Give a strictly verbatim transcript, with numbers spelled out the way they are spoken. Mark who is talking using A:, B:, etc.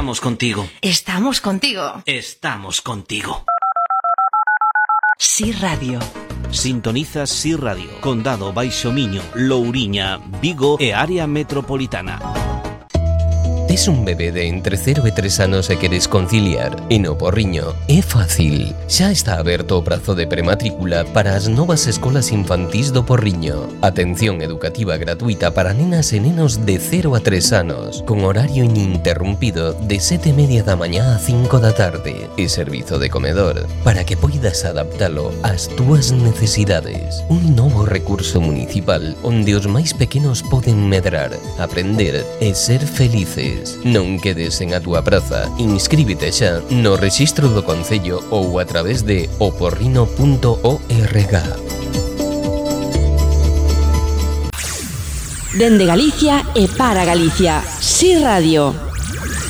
A: Estamos contigo.
B: Estamos contigo.
A: Estamos contigo.
C: Si Radio.
A: Sintonizas Si Radio, Condado Baixo Miño, Louriña, Vigo e área metropolitana.
D: Tes un bebé de entre cero e tres anos e queres conciliar? E no Porriño é fácil. Xa está aberto o prazo de prematrícula para as novas escolas infantís do Porriño. Atención educativa gratuita para nenas e nenos de cero a tres anos, con horario ininterrumpido de sete e media da mañá a cinco da tarde e servizo de comedor para que poidas adaptalo ás túas necesidades. Un novo recurso municipal onde os máis pequenos poden medrar, aprender e ser felices. Non quedes en a túa praza. Inscríbete xa no rexistro do Concello ou a través de oporrino punto org.
C: Dende Galicia e para Galicia. Si Radio.